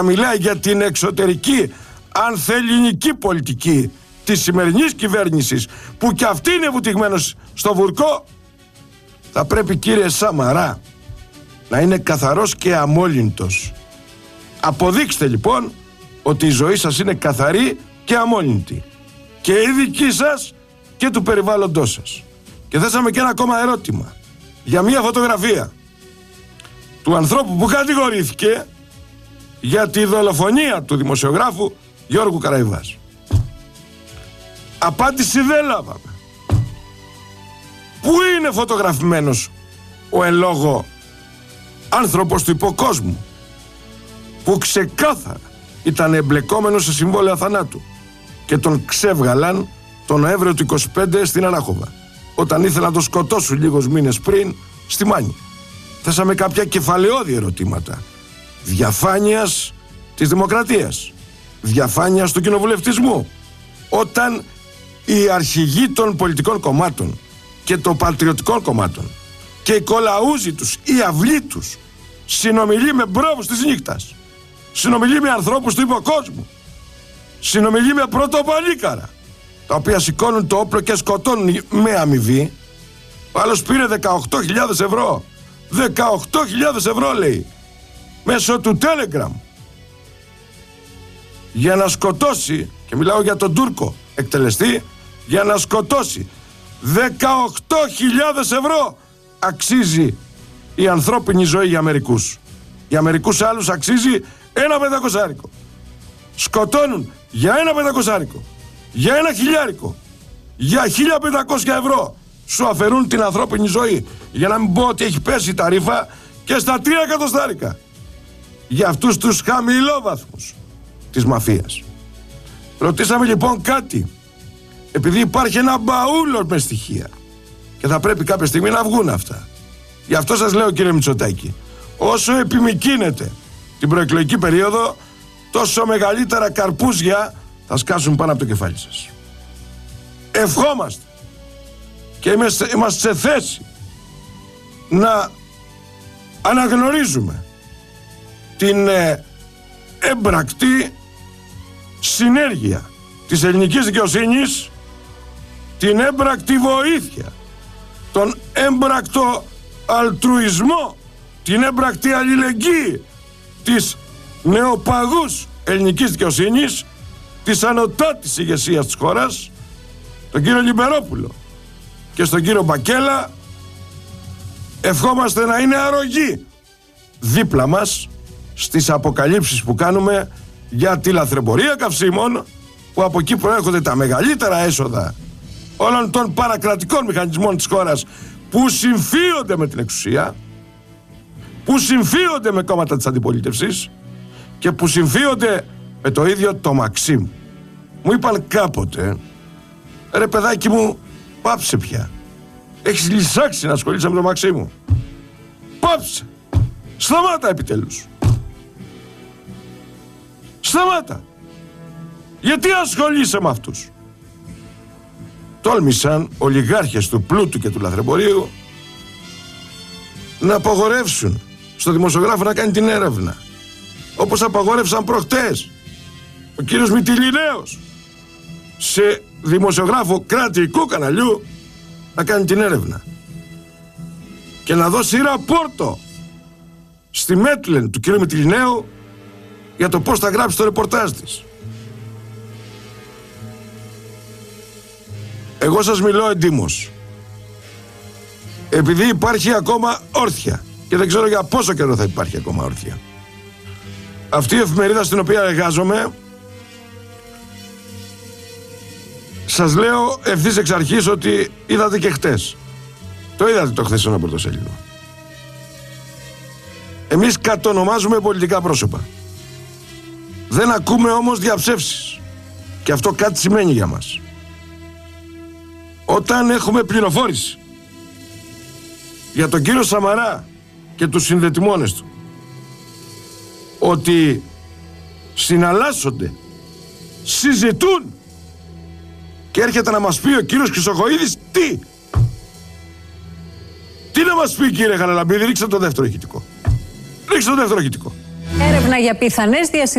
Μιλάει για την εξωτερική ανθελληνική πολιτική της σημερινής κυβέρνησης, που κι αυτή είναι βουτυγμένος στο βουρκό. Θα πρέπει, κύριε Σαμαρά, να είναι καθαρός και αμόλυντος. Αποδείξτε λοιπόν ότι η ζωή σας είναι καθαρή και αμόλυντη, και η δική σας και του περιβάλλοντός σας. Και θέσαμε και ένα ακόμα ερώτημα για μια φωτογραφία του ανθρώπου που κατηγορήθηκε για τη δολοφονία του δημοσιογράφου Γιώργου Καραϊβάς. Απάντηση δεν λάβαμε. Πού είναι φωτογραφημένος ο εν λόγω άνθρωπος του υποκόσμου, που ξεκάθαρα ήταν εμπλεκόμενος σε συμβόλαια θανάτου, και τον ξέβγαλαν τον Νοέμβριο του 25 στην Αράχοβα, όταν ήθελαν να τον σκοτώσουν λίγους μήνες πριν στη Μάνη. Θέσαμε κάποια κεφαλαιώδη ερωτήματα διαφάνειας της δημοκρατίας, διαφάνειας του κοινοβουλευτισμού, όταν οι αρχηγοί των πολιτικών κομμάτων και των πατριωτικών κομμάτων και οι κολαούζοι τους, οι αυλοί τους, συνομιλεί με μπρόβους της νύχτας, συνομιλεί με ανθρώπους του υποκόσμου, συνομιλεί με πρωτοπαλίκαρα, τα οποία σηκώνουν το όπλο και σκοτώνουν με αμοιβή. Ο άλλος πήρε 18.000 ευρώ. 18.000 ευρώ, λέει, μέσω του Telegram, για να σκοτώσει, και μιλάω για τον Τούρκο εκτελεστή, για να σκοτώσει. 18.000 ευρώ αξίζει η ανθρώπινη ζωή για μερικούς. Για μερικούς άλλους αξίζει ένα 500. Σκοτώνουν για ένα 500, για ένα 1.000, για 1.500 ευρώ σου αφαιρούν την ανθρώπινη ζωή, για να μην πω ότι έχει πέσει τα ρήφα και στα 3 εκατοστάρικα για αυτούς τους χαμηλόβαθμους της μαφίας. Ρωτήσαμε λοιπόν κάτι, επειδή υπάρχει ένα μπαούλο με στοιχεία και θα πρέπει κάποια στιγμή να βγουν αυτά. Γι' αυτό σας λέω, κύριε Μητσοτάκη, όσο επιμικρύνετε την προεκλογική περίοδο, τόσο μεγαλύτερα καρπούζια θα σκάσουν πάνω από το κεφάλι σας. Ευχόμαστε και είμαστε σε θέση να αναγνωρίζουμε την έμπρακτη συνέργεια της ελληνικής δικαιοσύνης, την έμπρακτη βοήθεια, τον έμπρακτο αλτρουισμό, την έμπρακτη αλληλεγγύη της νεοπαγούς ελληνικής δικαιοσύνης, της ανωτάτης ηγεσίας της χώρας, τον κύριο Λιμπερόπουλο και στον κύριο Μπακέλα. Ευχόμαστε να είναι αρρωγοί δίπλα μας στις αποκαλύψεις που κάνουμε για τη λαθρεμπορία καυσίμων, που από εκεί προέρχονται τα μεγαλύτερα έσοδα όλων των παρακρατικών μηχανισμών της χώρας, που συμφίονται με την εξουσία, που συμφίονται με κόμματα της αντιπολίτευσης και που συμφίονται με το ίδιο το Μαξίμ. Μου είπαν κάποτε, ρε παιδάκι μου, πάψε πια. Έχεις λυσάξει να ασχολείσαι με το Μαξίμ. Πάψε. Σταμάτα επιτέλους. Σταμάτα. Γιατί ασχολείσαι με αυτούς? Τόλμησαν ολιγάρχες του πλούτου και του λαθρεμπορίου να απαγορεύσουν στο δημοσιογράφο να κάνει την έρευνα, όπως απαγόρευσαν προχτές ο κύριος Μυτιληναίος σε δημοσιογράφο κρατικού καναλιού να κάνει την έρευνα και να δώσει ραπόρτο στη Μέτλεν του κύριου Μυτιληναίου για το πώς θα γράψει το ρεπορτάζ της. Εγώ σας μιλώ εντύμως, επειδή υπάρχει ακόμα όρθια, και δεν ξέρω για πόσο καιρό θα υπάρχει ακόμα όρθια. Αυτή η εφημερίδα στην οποία εργάζομαι, σας λέω ευθύς εξ αρχής ότι είδατε και χτες. Το είδατε το χθεσινό πρωτοσέλιδο. Εμείς κατονομάζουμε πολιτικά πρόσωπα. Δεν ακούμε όμως διαψεύσεις. Και αυτό κάτι σημαίνει για μας. Όταν έχουμε πληροφόρηση για τον κύριο Σαμαρά και τους συνδετημόνες του ότι συναλλάσσονται, συζητούν, και έρχεται να μας πει ο κύριος Χρυσοχοΐδης τι να μας πει, κύριε Χαραλαμπίδη? Ρίξτε το δεύτερο ηχητικό. Ρίξτε το δεύτερο ηχητικό. Έρευνα για πιθανές διασυνδέσεις